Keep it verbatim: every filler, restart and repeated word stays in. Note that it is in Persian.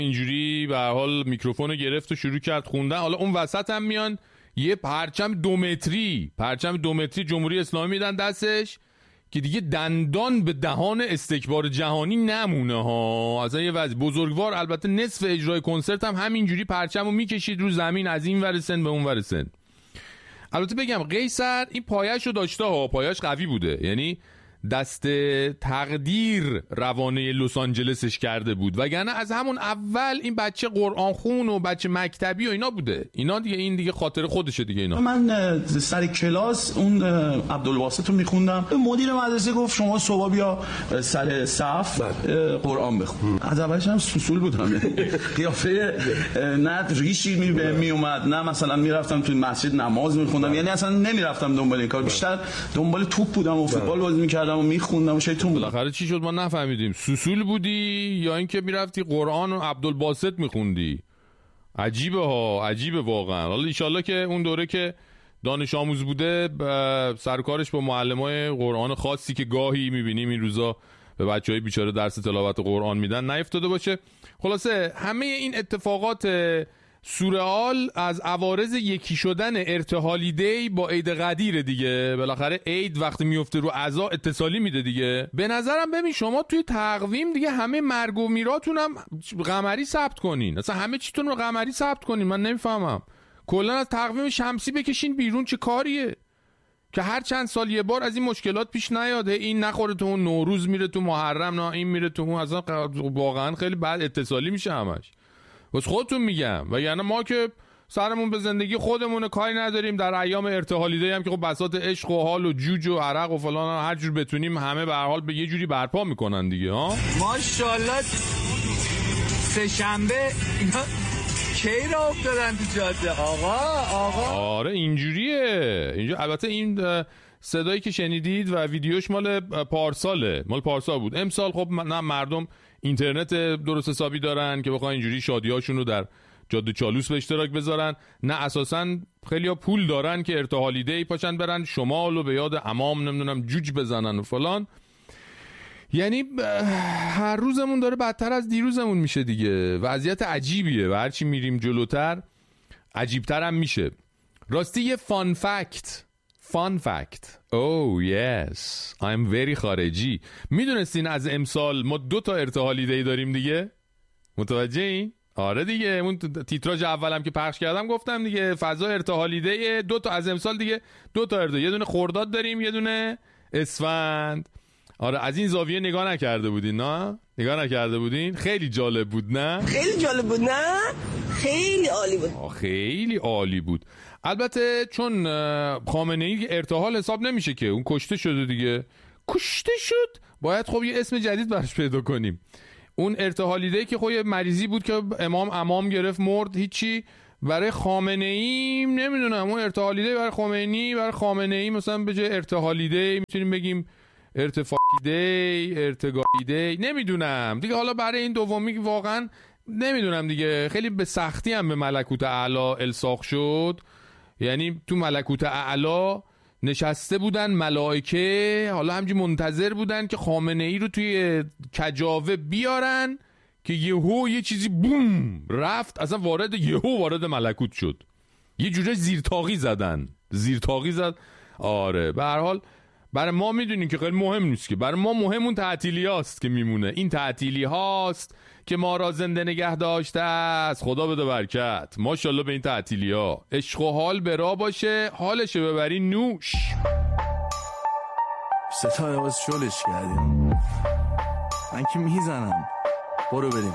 اینجوری به هر حال میکروفونو گرفت و شروع کرد خوندن. حالا اون وسط هم میان یه پرچم دو متری پرچم دو متری جمهوری اسلامی میدن دستش که دیگه دندان به دهان استکبار جهانی نمونه ها. اصلا یه وضع بزرگوار. البته نصف اجرای کنسرت هم همینجوری پرچمو میکشید رو زمین از این ور سن به اون ور سن. البته بگم قیصر این پایه‌شو داشته ها، پایه‌اش قوی بوده، یعنی دست تقدیر روانه لس آنجلسش کرده بود، وگرنه از همون اول این بچه قرآن خون و بچه مکتبی و اینا بوده. اینا دیگه این دیگه خاطر خودشه دیگه. اینا من سر کلاس اون عبدالواسط رو میخوندم، مدیر مدرسه گفت شما صبح بیا سر صف قرآن بخون. از اولش هم سوسول بودم، قیافه نه ریشی می اومد نه مثلا میرفتم تو مسجد نماز میخوندم، یعنی اصلا نمیرفتم دنبال این کار، بیشتر دنبال توپ بودم و فوتبال بازی میکردم و میخوندم و شیطون بودم. بالاخره چی شد ما نفهمیدیم، سوسول بودی یا اینکه میرفتی قرآن و عبدالباسط میخوندی؟ عجیبه ها، عجیبه واقعا. حالا ان شاءالله که اون دوره که دانش آموز بوده سرکارش با معلمای قرآن خاصی که گاهی میبینیم این روزا به بچهای بیچاره درس تلاوت قرآن میدن نیفتاده باشه. خلاصه همه این اتفاقات سورئال از عوارض یکی شدن ارتحالی دی با عید قدیر دیگه. بالاخره عید وقتی میفته رو عزا اتصالی میده دیگه. به نظرم ببین شما توی تقویم دیگه همه مرگ و میراتون هم قمری ثبت کنین، اصلا همه چیتون رو قمری ثبت کنین. من نمیفهمم کلا از تقویم شمسی بکشین بیرون. چه کاریه که هر چند سال یه بار از این مشکلات پیش نیاده، این نخوره تو اون نوروز میره تو محرم، نه این میره تو اون، اصلا واقعا خیلی بد اتصالی میشه همش. بس خودتون میگم، و یعنی ما که سرمون به زندگی خودمون کاری نداریم، در ایام ارتحالی دی هم که خب بساط عشق و حال و جوج و عرق و فلان هر جور بتونیم همه به هر حال به یه جوری برپا میکنن دیگه ها. ماشاءالله سه شنبه اینا کی را افتادن تو جاده آقا آقا. آره اینجوریه اینجا. البته این صدایی که شنیدید و ویدیوش مال پارساله، مال پارسال بود. امسال خب نه مردم اینترنت درست حسابی دارن که بخوان اینجوری شادیاشون رو در جاده چالوس به اشتراک بذارن، نه اساساً خیلیا پول دارن که ارتحالی دی پاشن برن شمال و به یاد عمام نمیدونم جوج بزنن و فلان. یعنی هر روزمون داره بدتر از دیروزمون میشه دیگه. وضعیت عجیبیه و هرچی میریم جلوتر عجیبتر هم میشه. راستی یه فان فکت فان فکت Oh yes I'm very خارجی. میدونستین از امسال ما دو تا ارتحالی دی داریم دیگه؟ متوجه این؟ آره دیگه، اون تیتراژ اولم که پخش کردم گفتم دیگه فضا ارتحالی دی دو تا از امسال دیگه دو تا ارتحالی، یه دونه خرداد داریم یه دونه اسفند. آره از این زاویه نگاه نکرده بودین نه؟ نگاه نکرده بودین؟ خیلی جالب بود نه؟ خیلی جالب بود نه؟ خیلی عالی بود. خیلی عالی بود. البته چون خامنه‌ای ارتحال حساب نمیشه که اون کشته شده دیگه، کشته شد، باید خب یه اسم جدید براش پیدا کنیم. اون ارتحالی دی که خب یه مریضی بود که امام امام گرفت مرد، هیچی. برای خامنه‌ای نمیدونم اون ارتحالی دی برای خمینی، برای خامنه‌ای مثلا به جای ارتحالی دی میتونیم بگیم ارتفاعی دی، ارتگاهی دی، نمیدونم دیگه. حالا برای این دومی واقعا نمیدونم دیگه، خیلی به سختی هم به ملکوت اعلی الساق شد. یعنی تو ملکوت اعلی نشسته بودن ملائکه، حالا همجی منتظر بودن که خامنه ای رو توی کجاوه بیارن که یهو یه چیزی بوم رفت، اصلا وارد یهو وارد ملکوت شد. یه جوره زیرتاقی زدن، زیرتاقی زد. آره به هر حال برای ما میدونیم که خیلی مهم نیست، که برای ما مهم اون تعطیلی هاست که میمونه. این تعطیلی هاست که ما را زنده نگه داشته است. خدا بده برکت ماشاءالله به این تعطیلی ها. عشق و حال برا باشه، حالش ببری نوش. ستای باز شلش کردیم، من که میزنم. برو بریم.